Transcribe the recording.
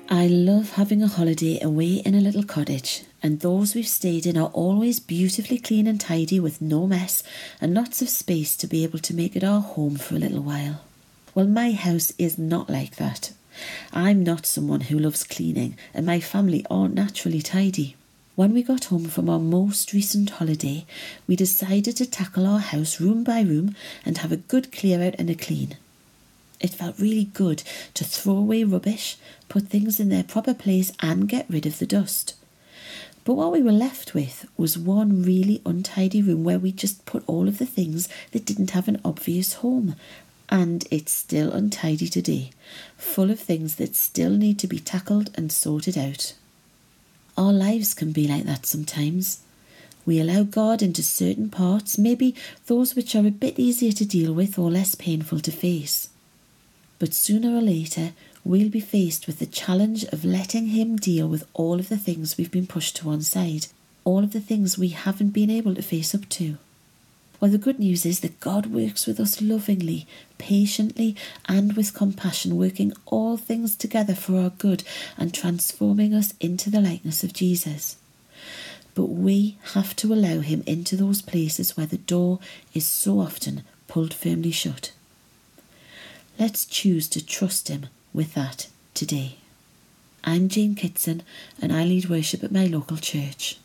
I love having a holiday away in a little cottage, and those we've stayed in are always beautifully clean and tidy with no mess and lots of space to be able to make it our home for a little while. Well, my house is not like that. I'm not someone who loves cleaning, and my family aren't naturally tidy. When we got home from our most recent holiday, we decided to tackle our house room by room and have a good clear out and a clean. It felt really good to throw away rubbish, put things in their proper place and get rid of the dust. But what we were left with was one really untidy room where we just put all of the things that didn't have an obvious home. And it's still untidy today, full of things that still need to be tackled and sorted out. Our lives can be like that sometimes. We allow God into certain parts, maybe those which are a bit easier to deal with or less painful to face. But sooner or later, we'll be faced with the challenge of letting Him deal with all of the things we've been pushed to one side, all of the things we haven't been able to face up to. Well, the good news is that God works with us lovingly, patiently, and with compassion, working all things together for our good and transforming us into the likeness of Jesus. But we have to allow Him into those places where the door is so often pulled firmly shut. Let's choose to trust Him with that today. I'm Jane Kitson, and I lead worship at my local church.